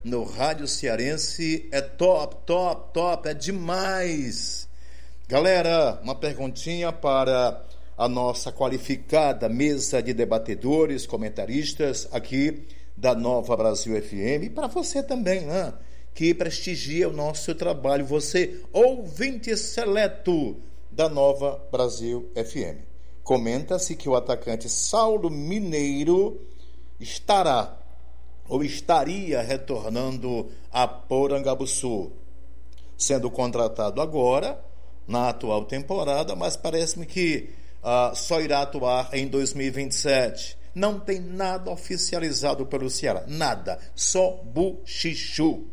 no rádio cearense é top, top, top, é demais. Galera, uma perguntinha para a nossa qualificada mesa de debatedores, comentaristas aqui da Nova Brasil FM, e para você também, né, que prestigia o nosso trabalho, você, ouvinte seleto da Nova Brasil FM. Comenta-se que o atacante Saulo Mineiro estará ou estaria retornando a Porangabuçu, sendo contratado agora, na atual temporada, mas parece-me que só irá atuar em 2027. Não tem nada oficializado pelo Ceará, nada, só buchichu.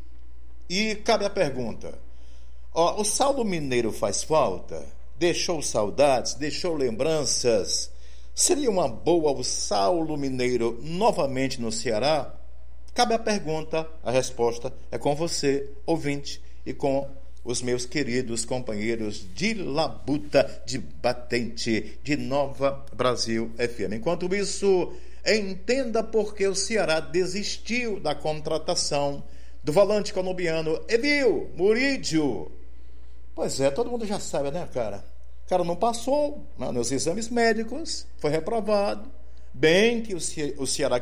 E cabe a pergunta, o Saulo Mineiro faz falta? Deixou saudades, deixou lembranças? Seria uma boa o Saulo Mineiro novamente no Ceará? Cabe a pergunta, a resposta é com você, ouvinte, e com os meus queridos companheiros de labuta, de batente, de Nova Brasil FM. Enquanto isso, entenda por que o Ceará desistiu da contratação do volante colombiano Evil Murídio. Pois é, todo mundo já sabe, né, cara? O cara não passou nos exames médicos, foi reprovado. Bem que o Ceará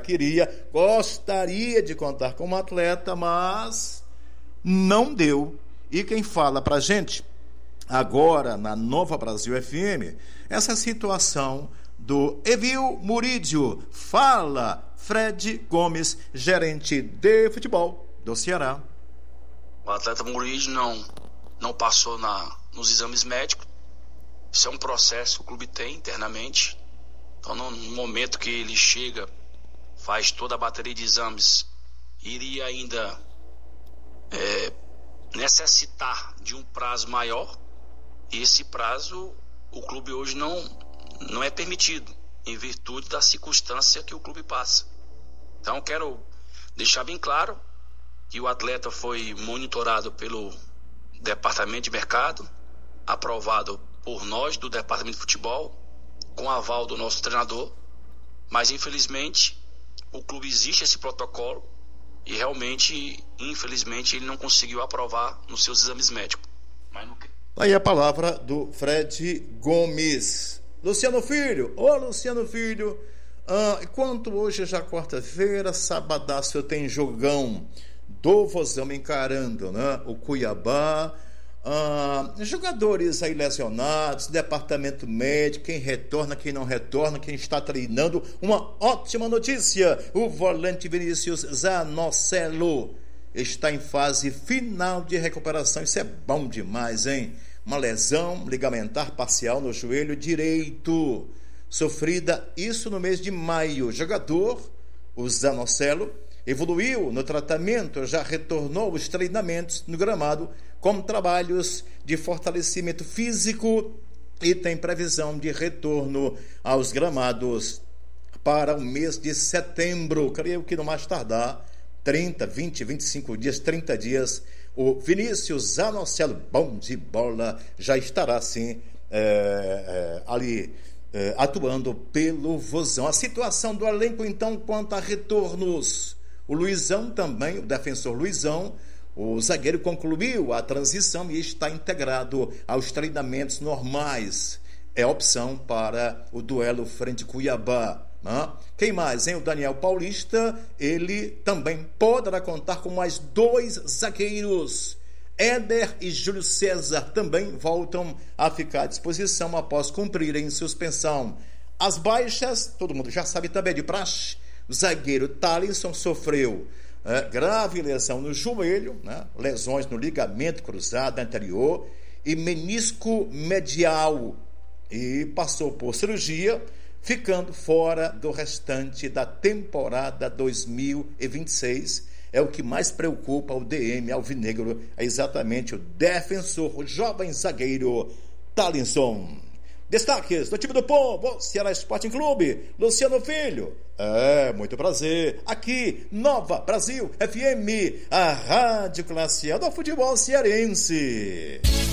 gostaria de contar com um atleta, mas não deu. E quem fala pra gente agora na Nova Brasil FM, essa situação do Evil Murídio. Fala, Fred Gomes, gerente de futebol do Ceará. O atleta Murídio não passou nos exames médicos. Isso é um processo que o clube tem internamente. Então, no momento que ele chega, faz toda a bateria de exames, iria ainda necessitar de um prazo maior. E esse prazo, o clube hoje não é permitido, em virtude da circunstância que o clube passa. Então, quero deixar bem claro que o atleta foi monitorado pelo Departamento de Mercado, aprovado por nós do Departamento de Futebol, com aval do nosso treinador, mas infelizmente o clube existe esse protocolo e realmente, infelizmente, ele não conseguiu aprovar nos seus exames médicos. Aí a palavra do Fred Gomes. Luciano Filho, Luciano Filho, enquanto hoje é já quarta-feira, sabadaço tem jogão do Vozão encarando, né, o Cuiabá. Jogadores aí lesionados, departamento médico, quem retorna, quem não retorna, quem está treinando. Uma ótima notícia: o volante Vinícius Zanocelo está em fase final de recuperação. Isso é bom demais, hein? Uma lesão ligamentar parcial no joelho direito, sofrida isso no mês de maio. O jogador, o Zanocelo, evoluiu no tratamento, já retornou aos treinamentos no gramado com trabalhos de fortalecimento físico e tem previsão de retorno aos gramados para o mês de setembro. Creio que no mais tardar 30, 20, 25 dias, 30 dias, o Vinícius Zanocelo, bom de bola, já estará sim ali atuando pelo Vozão. A situação do elenco então quanto a retornos: o Luizão também, o defensor Luizão, o zagueiro concluiu a transição e está integrado aos treinamentos normais. É opção para o duelo frente Cuiabá. Quem mais, hein? O Daniel Paulista, ele também poderá contar com mais 2 zagueiros. Éder e Júlio César também voltam a ficar à disposição após cumprirem suspensão. As baixas, todo mundo já sabe também de praxe. O zagueiro Thalisson sofreu grave lesão no joelho, né? Lesões no ligamento cruzado anterior e menisco medial, e passou por cirurgia, ficando fora do restante da temporada 2026. É o que mais preocupa o DM alvinegro, é exatamente o defensor, o jovem zagueiro Thalisson. Destaques do time do Pombo, Ceará Sporting Clube, Luciano Filho. Muito prazer. Aqui, Nova Brasil FM, a rádio classe A do futebol cearense.